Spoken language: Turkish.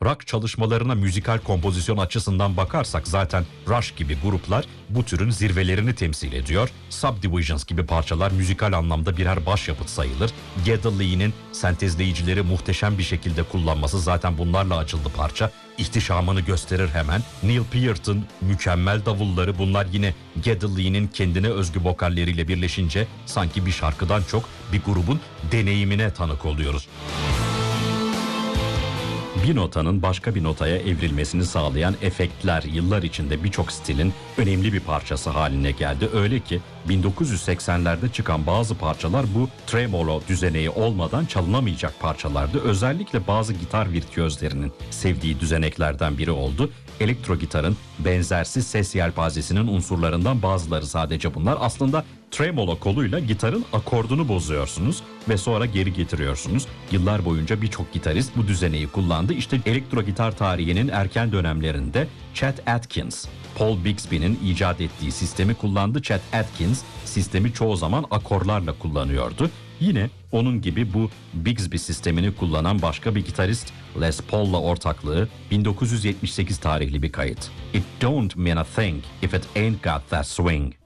Rock çalışmalarına müzikal kompozisyon açısından bakarsak zaten Rush gibi gruplar bu türün zirvelerini temsil ediyor. Subdivisions gibi parçalar müzikal anlamda birer başyapıt sayılır. Geddy Lee'nin sentezleyicileri muhteşem bir şekilde kullanması zaten bunlarla açıldı parça. İhtişamını gösterir hemen. Neil Peart'ın mükemmel davulları, bunlar yine Geddy Lee'nin kendine özgü vokalleriyle birleşince sanki bir şarkıdan çok bir grubun deneyimine tanık oluyoruz. Bir notanın başka bir notaya evrilmesini sağlayan efektler yıllar içinde birçok stilin önemli bir parçası haline geldi. Öyle ki 1980'lerde çıkan bazı parçalar bu tremolo düzeneği olmadan çalınamayacak parçalardı. Özellikle bazı gitar virtüözlerinin sevdiği düzeneklerden biri oldu. Elektro gitarın benzersiz ses yelpazesinin unsurlarından bazıları sadece bunlar. Aslında tremolo koluyla gitarın akordunu bozuyorsunuz ve sonra geri getiriyorsunuz. Yıllar boyunca birçok gitarist bu düzeneyi kullandı. İşte elektro gitar tarihinin erken dönemlerinde Chet Atkins, Paul Bixby'nin icat ettiği sistemi kullandı. Chet Atkins sistemi çoğu zaman akorlarla kullanıyordu. Yine onun gibi bu Bixby sistemini kullanan başka bir gitarist Les Paul'la ortaklığı 1978 tarihli bir kayıt. It don't mean a thing if it ain't got that swing.